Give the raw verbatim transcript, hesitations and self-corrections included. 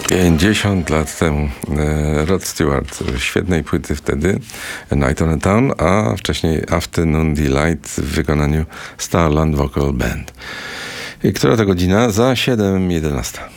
pięćdziesiąt lat temu Rod Stewart, świetnej płyty wtedy, Night on a Town, a wcześniej Afternoon Delight w wykonaniu Starland Vocal Band. I która to godzina? Za siedem jedenaście.